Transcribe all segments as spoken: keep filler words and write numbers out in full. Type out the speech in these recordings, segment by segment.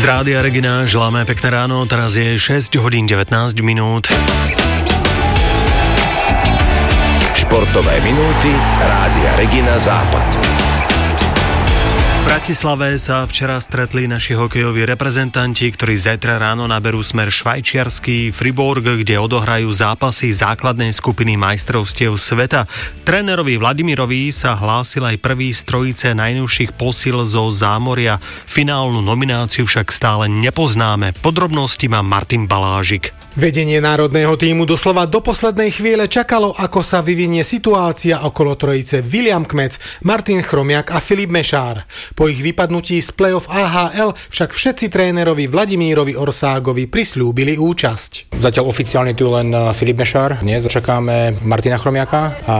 Rádia Regina želáme pekné ráno, teraz je šesť hodín devätnásť minút. Športové minúty Rádia Regina Západ. V Bratislave sa včera stretli naši hokejoví reprezentanti, ktorí zajtra ráno naberú smer švajčiarsky Fribourg, kde odohrajú zápasy základnej skupiny majstrovstiev sveta. Trénerovi Vladimirovi sa hlásil aj prvý z trojice najnovších posil zo zámoria. Finálnu nomináciu však stále nepoznáme. Podrobnosti má Martin Balážik. Vedenie národného tímu doslova do poslednej chvíle čakalo, ako sa vyvinie situácia okolo trojice William Kmec, Martin Chromiak a Filip Mešár. Po ich vypadnutí z play-off á há el však všetci trénerovi Vladimírovi Orságovi prisľúbili účasť. Zatiaľ oficiálne tu len Filip Mešár. Dnes čakáme Martina Chromiaka a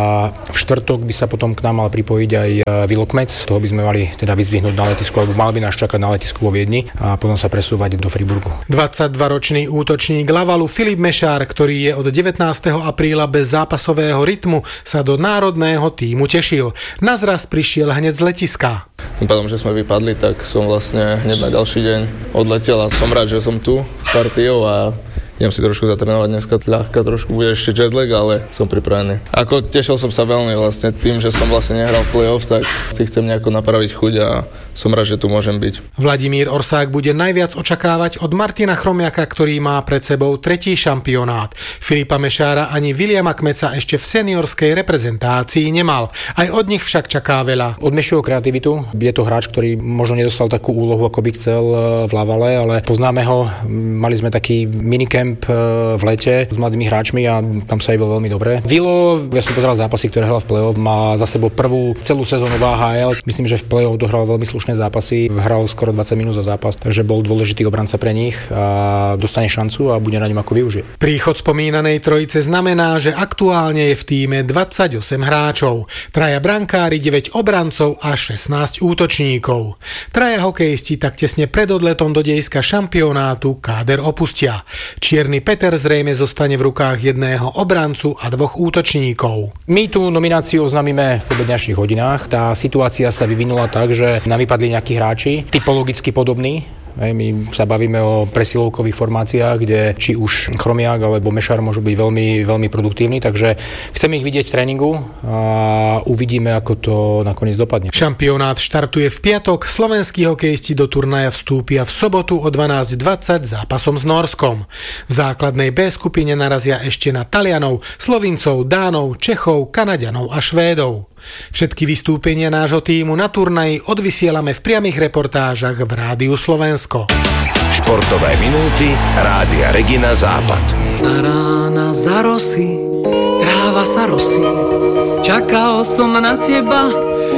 v štvrtok by sa potom k nám mal pripojiť aj Vilo Kmec. Toho by sme mali teda vyzdvihnúť na letisku, alebo mal by nás čakať na letisku vo Viedni a potom sa presúvať do Friburgu. dvadsaťdvaročný útočník Lavalu Filip Mešár, ktorý je od devätnásteho apríla bez zápasového rytmu, sa do národného tímu tešil. Nazraz prišiel hneď z letiska. Tým pádom, že sme vypadli, tak som vlastne hneď na ďalší deň odletel a som rád, že som tu s partiou a idem si trošku zatrénovať dneska, ľahká trošku bude ešte jetlag, ale som pripravený. Ako tešil som sa veľmi vlastne tým, že som vlastne nehral v play-off, tak si chcem nejako napraviť chuť a som rád, že tu môžem byť. Vladimír Orsák bude najviac očakávať od Martina Chromiaka, ktorý má pred sebou tretí šampionát. Filipa Mešára ani Williama Kmeca ešte v seniorskej reprezentácii nemal. Aj od nich však čaká veľa. Odmešujú kreativitu. Je to hráč, ktorý možno nedostal takú úlohu, ako by chcel v Lavale, ale poznáme ho. Mali sme taký minicamp v lete s mladými hráčmi a tam sa jevil veľmi dobre. Vilo, ja som pozeral zápasy, ktoré hral v play-off, má za sebou prvú celú sezónu v á há el. Myslím, že v play-off dohral veľmi slušné zápasy, hral skoro dvadsať minút za zápas, takže bol dôležitý obranca pre nich a dostane šancu a bude na ňom ako využije. Príchod spomínanej trojice znamená, že aktuálne je v tíme dvadsaťosem hráčov, traja brankári, deväť obrancov a šestnásť útočníkov. Traja hokejisti tak tesne pred odletom do dejska šampionátu káder opustia. Čierny Peter zrejme zostane v rukách jedného obrancu a dvoch útočníkov. My tú nomináciu oznámime v pobedňajších hodinách. Tá situácia sa vyvinula tak, že nám vypadli nejakí hráči, typologicky podobní. My sa bavíme o presilovkových formáciách, kde či už Chromiak alebo Mešár môžu byť veľmi, veľmi produktívni, takže chceme ich vidieť v tréningu a uvidíme, ako to nakoniec dopadne. Šampionát štartuje v piatok, slovenskí hokejisti do turnaja vstúpia v sobotu o dvanásť dvadsať zápasom s Nórskom. V základnej B skupine narazia ešte na Talianov, Slovincov, Dánov, Čechov, Kanaďanov a Švédov. Všetky vystúpenia nášho tímu na turnaji odvysielame v priamych reportážach v Rádiu Slovensko. Športové minúty Rádia Regina Západ. Za rána, za rosy, tráva sa rosí, čakal som na teba,